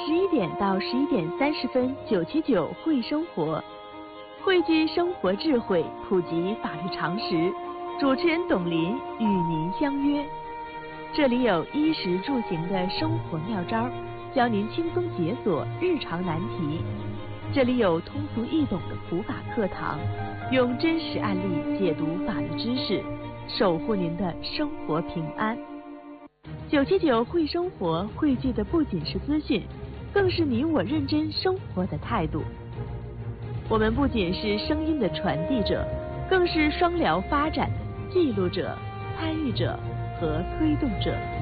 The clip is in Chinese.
11点到11点30分，979会生活，汇聚生活智慧，普及法律常识。主持人董林与您相约，这里有衣食住行的生活妙招，教您轻松解锁日常难题。这里有通俗易懂的普法课堂，用真实案例解读法律知识，守护您的生活平安。979会生活汇聚的不仅是资讯，更是你我认真生活的态度。我们不仅是声音的传递者，更是双疗发展的记录者、参与者和推动者。